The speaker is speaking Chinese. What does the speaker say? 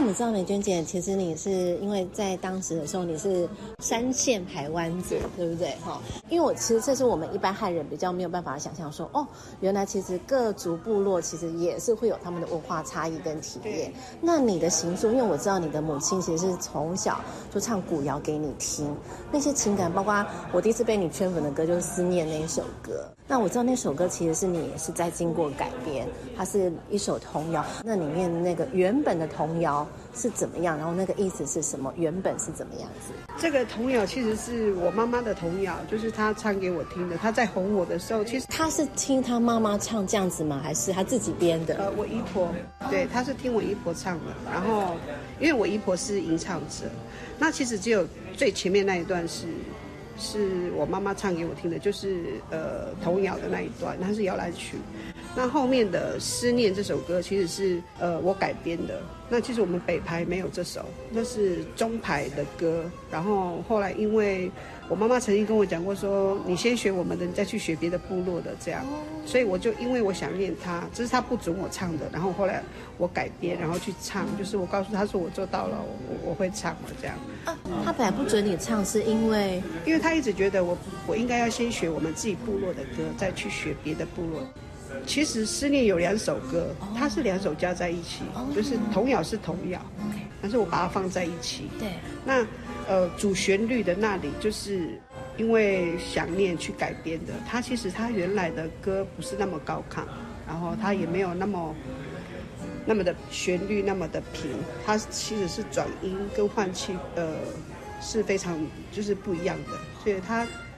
你知道美娟姐，其实你是因为在当时的时候你是山线排湾族，对不对？因为我其实这是我们一般汉人比较没有办法想象说，原来其实各族部落其实也是会有他们的文化差异跟体验。那你的行书，因为我知道你的母亲其实是从小就唱古谣给你听，那些情感，包括我第一次被你圈粉的歌就是《思念》那一首歌。那我知道那首歌其实是你也是在经过改编，它是一首童谣，那里面那个原本的童谣是怎么样，然后那个意思是什么，原本是怎么样子？ 这个童谣其实是我妈妈的童谣，就是她唱给我听的。她在哄我的时候，其实她是听她妈妈唱这样子吗？还是她自己编的？ 我姨婆，对，她是听我姨婆唱的。然后，因为我姨婆是吟唱者，那其实只有最前面那一段是我妈妈唱给我听的，就是童谣的那一段，它是摇篮曲。那后面的《思念》这首歌其实是我改编的。那其实我们北排没有这首，那是中排的歌。然后后来因为我妈妈曾经跟我讲过说，你先学我们的，你再去学别的部落的这样。所以我就因为我想念她，这是她不准我唱的，然后后来我改编，然后去唱，就是我告诉她说我做到了，我会唱了这样。 她本来不准你唱，是因为她一直觉得我应该要先学我们自己部落的歌，再去学别的部落。其实《思念》有2首歌，它是2首加在一起，就是童谣是童谣，但是我把它放在一起。 对， 那主旋律的那里就是因为想念去改编的。它其实它原来的歌不是那么高亢，然后它也没有那么的旋律那么的平，它其实是转音跟换气是非常就是不一样的，所以它